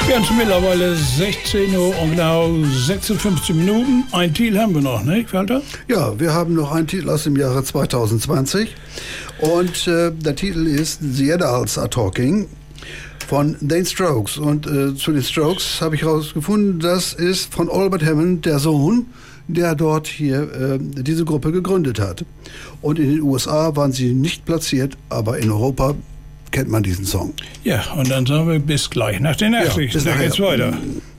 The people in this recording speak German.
Ja, es ist mittlerweile 16 Uhr und genau 56 Minuten. Ein Titel haben wir noch, nicht, Walter? Ja, wir haben noch einen Titel aus dem Jahre 2020. Und der Titel ist The Adults Are Talking von den Strokes. Und zu den Strokes habe ich herausgefunden, das ist von Albert Hammond, der Sohn, der dort hier diese Gruppe gegründet hat. Und in den USA waren sie nicht platziert, aber in Europa kennt man diesen Song. Ja, und dann sagen wir bis gleich nach den Nachrichten. Bis Dann nachher. geht's weiter.